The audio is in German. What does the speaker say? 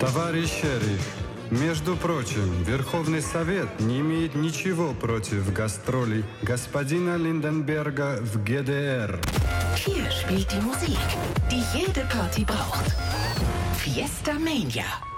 Товарищ шериф, между прочим, Верховный Совет не имеет ничего против гастролей господина Lindenberger в ГДР. Hier spielt die Musik, die jede Party braucht. Fiesta Mania.